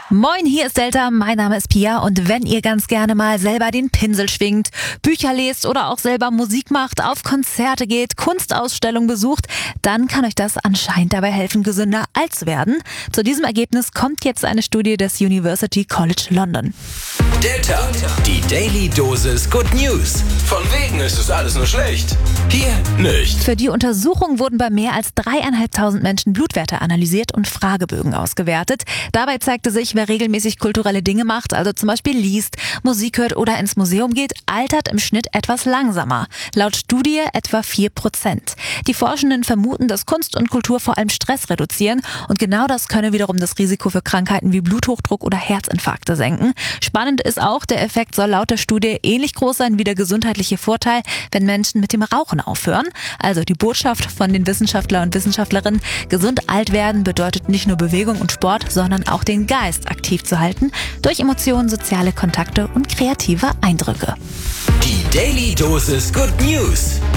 Moin, hier ist Delta, mein Name ist Pia und wenn ihr ganz gerne mal selber den Pinsel schwingt, Bücher lest oder auch selber Musik macht, auf Konzerte geht, Kunstausstellungen besucht, dann kann euch das anscheinend dabei helfen, gesünder alt zu werden. Zu diesem Ergebnis kommt jetzt eine Studie des University College London. Delta, die Daily Dosis Good News. Von wegen ist es alles nur schlecht. Hier nicht. Für die Untersuchung wurden bei mehr als 3.500 Menschen Blutwerte analysiert und Fragebögen ausgewertet. Dabei zeigte sich, wer regelmäßig kulturelle Dinge macht, also zum Beispiel liest, Musik hört oder ins Museum geht, altert im Schnitt etwas langsamer. Laut Studie etwa 4%. Die Forschenden vermuten, dass Kunst und Kultur vor allem Stress reduzieren und genau das könne wiederum das Risiko für Krankheiten wie Bluthochdruck oder Herzinfarkte senken. Spannend ist auch, der Effekt soll laut der Studie ähnlich groß sein wie der gesundheitliche Vorteil, wenn Menschen mit dem Rauchen aufhören. Also die Botschaft von den Wissenschaftler und Wissenschaftlerinnen: Gesund alt werden bedeutet nicht nur Bewegung und Sport, sondern auch den Geist aktiv zu halten durch Emotionen, soziale Kontakte und kreative Eindrücke. Die Daily Dosis Good News.